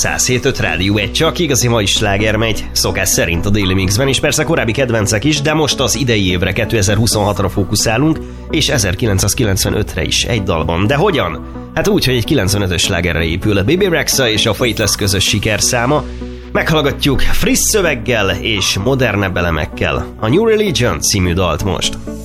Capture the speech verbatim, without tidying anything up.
száz hét öt Rádió egy, csak igazi mai sláger megy, szokás szerint a Daily Mixben, és persze korábbi kedvencek is, de most az idei évre, kétezer-huszonhatra fókuszálunk, és ezerkilencszázkilencvenötre is egy dalban. De hogyan? Hát úgy, hogy egy kilencvenötös slágerre épül a Bebe Rexha és a Faithless közös sikerszáma. Meghallgatjuk friss szöveggel és modernebb elemekkel a New Religion című dalt most.